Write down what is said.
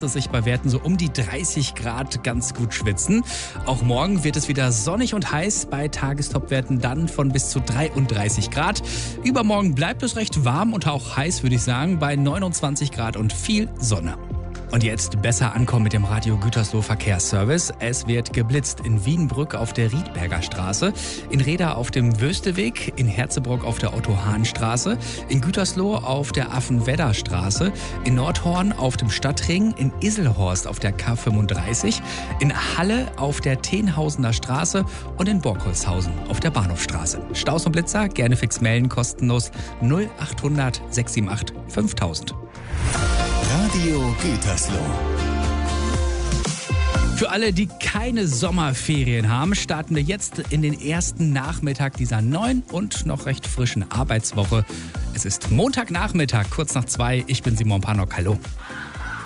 sich bei Werten so um die 30 Grad ganz gut schwitzen. Auch morgen wird es wieder sonnig und heiß, bei Tagestopwerten dann von bis zu 33 Grad. Übermorgen bleibt es recht warm und auch heiß, würde ich sagen, bei 29 Grad und viel Sonne. Und jetzt besser ankommen mit dem Radio Gütersloh Verkehrsservice. Es wird geblitzt in Wienbrück auf der Riedberger Straße, in Reda auf dem Wösteweg, in Herzebrock auf der Otto-Hahn-Straße, in Gütersloh auf der Affenwedder-Straße, in Nordhorn auf dem Stadtring, in Iselhorst auf der K35, in Halle auf der Tenhausener Straße und in Borkholzhausen auf der Bahnhofstraße. Staus und Blitzer gerne fix melden, kostenlos 0800 678 5000. Radio Gütersloh. Für alle, die keine Sommerferien haben, starten wir jetzt in den ersten Nachmittag dieser neuen und noch recht frischen Arbeitswoche. Es ist Montagnachmittag, kurz nach 2. Ich bin Simon Pannock. Hallo.